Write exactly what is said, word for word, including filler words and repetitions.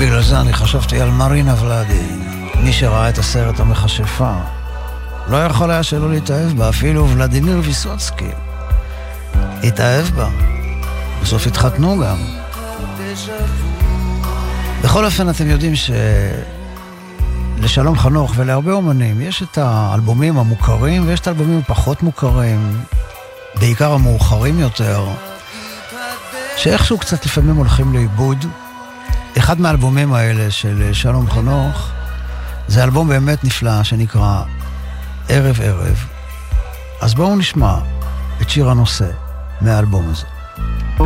בגלל זה אני חשבתי על מרינה ולאדי. מי שראה את הסרט המכשפה לא יכול היה שלא להתאהב בה, אפילו ולדימיר ויסוצקי התאהב בה. בסוף התחתנו גם. בכל אופן אתם יודעים שלשלום חנוך ולהרבה אומנים יש את האלבומים המוכרים ויש את האלבומים הפחות מוכרים, בעיקר המאוחרים יותר, שאיכשהו קצת לפעמים הולכים לאיבוד. אחד מהאלבומים האלה של שלום חנוך זה אלבום באמת נפלא שנקרא ערב ערב. אז בואו נשמע את שיר הנושא מהאלבום הזה.